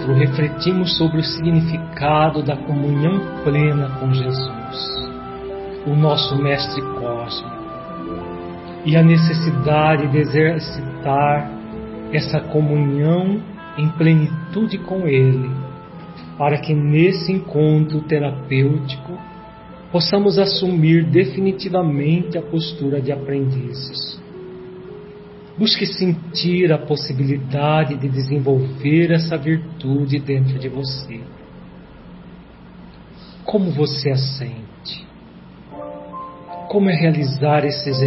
encontro, refletimos sobre o significado da comunhão plena com Jesus, o nosso Mestre Cósmico, e a necessidade de exercitar essa comunhão em plenitude com Ele, para que nesse encontro terapêutico possamos assumir definitivamente a postura de aprendizes. Busque sentir a possibilidade de desenvolver essa virtude dentro de você. Como você a sente? Como é realizar esse exercício